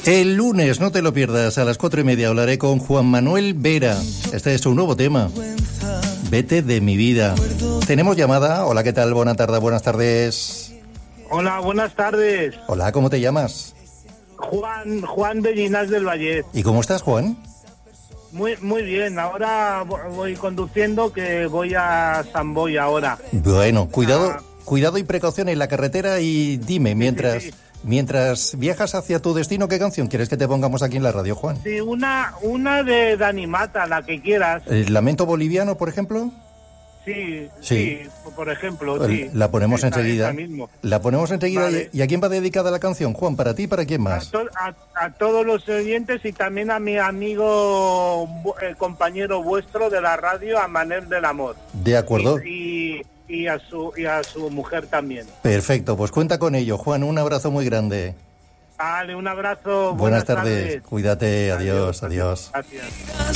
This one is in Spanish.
El lunes, no te lo pierdas, a las 4:30 hablaré con Juan Manuel Vera. Este es su nuevo tema, Vete de mi vida. Tenemos llamada. Hola, ¿qué tal? Buenas tardes. Hola, buenas tardes. Hola, ¿cómo te llamas? Juan de Llinars del Valle. ¿Y cómo estás, Juan? Muy bien, ahora voy conduciendo, que voy a San Boi ahora. Bueno, cuidado y precaución en la carretera, y dime, mientras viajas hacia tu destino, ¿qué canción quieres que te pongamos aquí en la radio, Juan? Sí, una de Dani Mata, la que quieras. ¿El Lamento Boliviano, por ejemplo? Sí, por ejemplo, sí. La ponemos enseguida. La ponemos enseguida. Vale. ¿Y a quién va dedicada la canción, Juan? ¿Para ti y para quién más? A todos los oyentes y también a mi amigo, compañero vuestro de la radio, a Manel del Amor. De acuerdo. Y a su mujer también. Perfecto, pues cuenta con ello, Juan. Un abrazo muy grande. Vale, un abrazo. Buenas tardes. Cuídate. Adiós. Gracias.